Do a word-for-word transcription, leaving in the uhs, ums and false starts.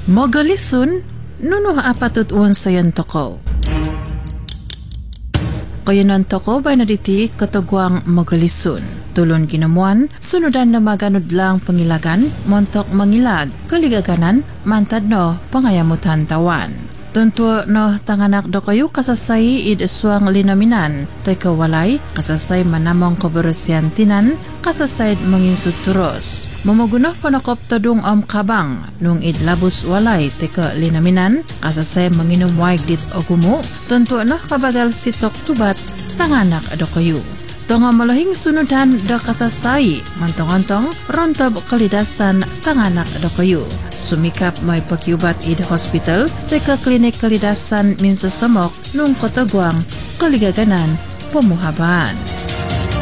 Mogalisun, nuno apatut uon sayan toko. Kayanan toko ba na diti katagwang mogalisun. Tulon ginamuan, sunudan na maganod lang pangilagan, montok mangilag, kaligaganan, mantad no, pangayamutan tawan. Tuntua no tanganak do kayo kasasay id aswang linaminan, tay kawalay, kasasay manamong kabarasyan tinan, kasasay mangin suturos. Mamaguno panakop tadung om kabang, nung id labos walay, tay ka linaminan, kasasay manginom waig dit ogumo, tuntua no kabagal sitok tubat, tanganak do kayo. Tonga malahing sunudan da kasasay, mantong-antong, rontob kalidasan tanganak do kayo. Sumikap may pagyubat id hospital, teka klinik kalidasan minsa samok nung katagwang kaligaganan pamuhabaan.